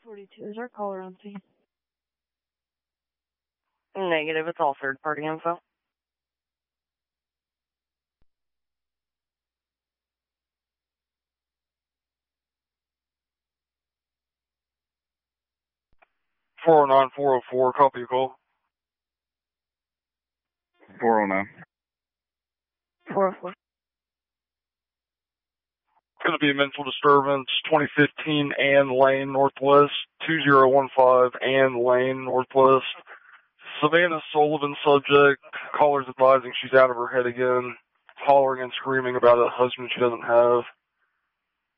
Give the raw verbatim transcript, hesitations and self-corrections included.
forty-two, is our caller on scene? Negative, it's all third-party info. four oh nine, four oh four, copy your call. four oh nine. four oh four. It's going to be a mental disturbance, twenty fifteen Ann Lane, Northwest, two zero one five Ann Lane, Northwest. Savannah Sullivan subject, caller's advising she's out of her head again, hollering and screaming about a husband she doesn't have.